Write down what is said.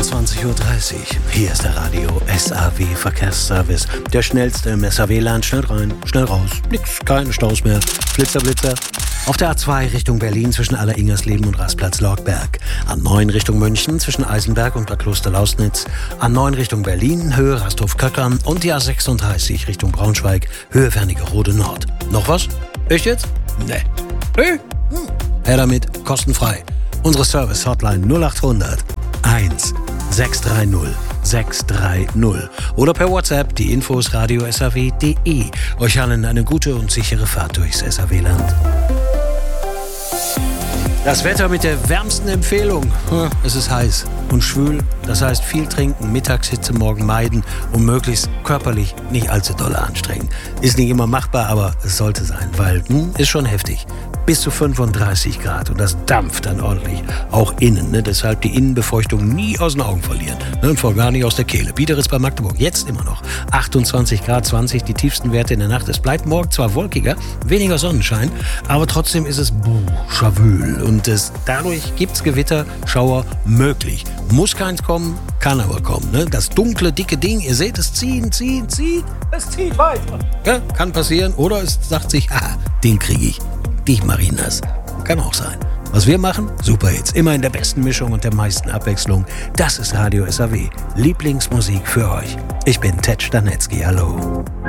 21:30 Uhr. Hier ist der Radio SAW Verkehrsservice. Der schnellste im SAW-Land. Schnell rein, schnell raus. Nix, keine Staus mehr. Blitzer, Blitzer. Auf der A2 Richtung Berlin zwischen Aller-Ingersleben und Rastplatz Lorgberg. A9 Richtung München zwischen Eisenberg und Bad Kloster-Lausnitz. A9 Richtung Berlin, Höhe Rasthof-Köckern. Und die A36 Richtung Braunschweig, Höhe Wernigerode Nord. Noch was? Echt jetzt? Nee. Her damit, kostenfrei. Unsere Service-Hotline 0800 1 630 630 oder per WhatsApp die Infos radio-saw.de. Euch allen eine gute und sichere Fahrt durchs SAW-Land. Das Wetter mit der wärmsten Empfehlung. Es ist heiß und schwül, das heißt viel trinken, Mittagshitze morgen meiden und möglichst körperlich nicht allzu doll anstrengen. Ist nicht immer machbar, aber es sollte sein, weil ist schon heftig. Bis zu 35 Grad und das dampft dann ordentlich, auch innen. Ne? Deshalb die Innenbefeuchtung nie aus den Augen verlieren. Ne? Und vor gar nicht aus der Kehle. Biederitz bei Magdeburg, jetzt immer noch 28 Grad, 20 die tiefsten Werte in der Nacht. Es bleibt morgen zwar wolkiger, weniger Sonnenschein, aber trotzdem ist es schawül. Und dadurch gibt's Gewitter, Schauer möglich. Muss keins kommen, kann aber kommen. Ne? Das dunkle, dicke Ding, ihr seht es ziehen. Es zieht weiter. Ja, kann passieren. Oder es sagt sich, den kriege ich. Dich mach ich nass. Kann auch sein. Was wir machen? Super Hits. Immer in der besten Mischung und der meisten Abwechslung. Das ist Radio SAW. Lieblingsmusik für euch. Ich bin Ted Stanetzky. Hallo.